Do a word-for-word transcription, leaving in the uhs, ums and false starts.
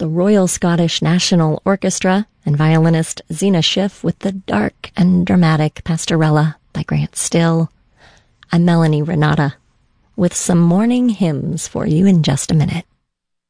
the Royal Scottish National Orchestra and violinist Zena Schiff with the dark and dramatic Pastorella by Grant Still. I'm Melanie Renata with some morning hymns for you in just a minute.